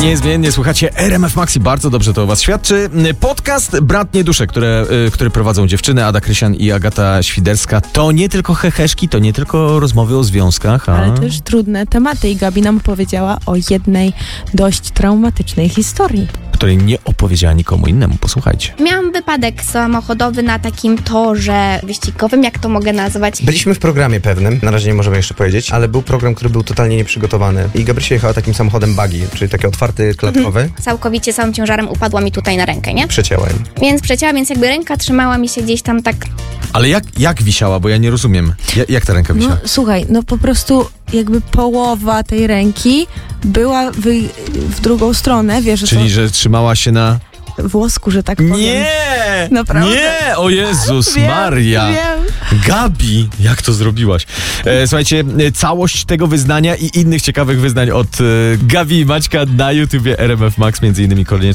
Niezmiennie słuchacie RMF Max i bardzo dobrze to o was świadczy. Podcast Bratnie Dusze, który prowadzą dziewczyny Ada Krysian i Agata Świderska. To nie tylko heheszki, to nie tylko rozmowy o związkach, ale też trudne tematy i Gabi nam opowiedziała o jednej dość traumatycznej historii, której nie opowiedziała nikomu innemu. Posłuchajcie. Miałam wypadek samochodowy na takim torze wyścigowym, jak to mogę nazwać. Byliśmy w programie pewnym, na razie nie możemy jeszcze powiedzieć, ale był program, który był totalnie nieprzygotowany i Gabrysia jechała takim samochodem buggy, czyli taki otwarty, klatkowy. Całkowicie całym ciężarem upadła mi tutaj na rękę, nie? Przecięła im. Więc jakby ręka trzymała mi się gdzieś tam tak... Ale jak wisiała, bo ja nie rozumiem. Jak ta ręka wisiała? No słuchaj, po prostu jakby połowa tej ręki była w drugą stronę, wiesz, Czyli, że trzymała się na... włosku, że tak powiem. Nie! Naprawdę? Nie! O Jezus Maria! Wiem. Gabi, jak to zrobiłaś? Słuchajcie, całość tego wyznania i innych ciekawych wyznań od Gabi i Maćka na YouTubie RMF Max, między innymi kolejnie